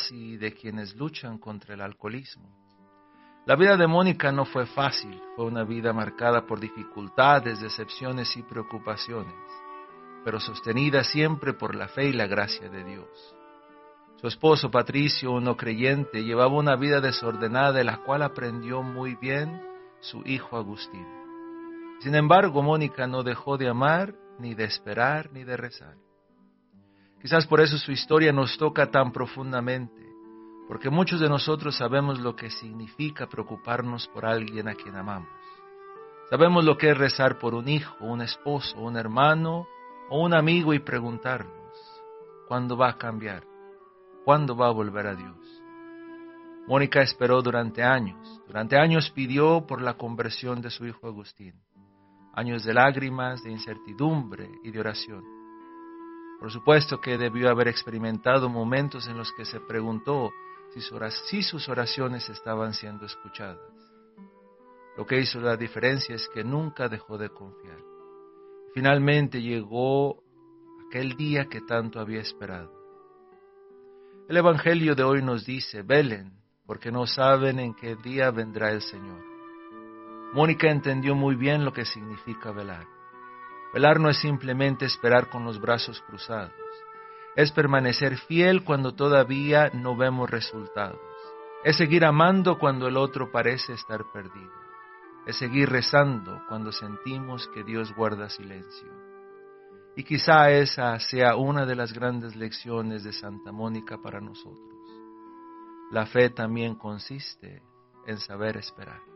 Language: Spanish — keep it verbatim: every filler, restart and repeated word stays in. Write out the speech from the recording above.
drogas y de quienes luchan contra el alcoholismo. La vida de Mónica no fue fácil, fue una vida marcada por dificultades, decepciones y preocupaciones, pero sostenida siempre por la fe y la gracia de Dios. Su esposo Patricio, un no creyente, llevaba una vida desordenada de la cual aprendió muy bien su hijo Agustín. Sin embargo, Mónica no dejó de amar, ni de esperar, ni de rezar. Quizás por eso su historia nos toca tan profundamente, porque muchos de nosotros sabemos lo que significa preocuparnos por alguien a quien amamos. Sabemos lo que es rezar por un hijo, un esposo, un hermano o un amigo y preguntarnos, ¿cuándo va a cambiar? ¿Cuándo va a volver a Dios? Mónica esperó durante años. Durante años pidió por la conversión de su hijo Agustín. Años de lágrimas, de incertidumbre y de oración. Por supuesto que debió haber experimentado momentos en los que se preguntó si sus oraciones estaban siendo escuchadas. Lo que hizo la diferencia es que nunca dejó de confiar. Finalmente llegó aquel día que tanto había esperado. El Evangelio de hoy nos dice, velen, porque no saben en qué día vendrá el Señor. Mónica entendió muy bien lo que significa velar. Velar no es simplemente esperar con los brazos cruzados, es permanecer fiel cuando todavía no vemos resultados, es seguir amando cuando el otro parece estar perdido, es seguir rezando cuando sentimos que Dios guarda silencio. Y quizá esa sea una de las grandes lecciones de Santa Mónica para nosotros. La fe también consiste en saber esperar.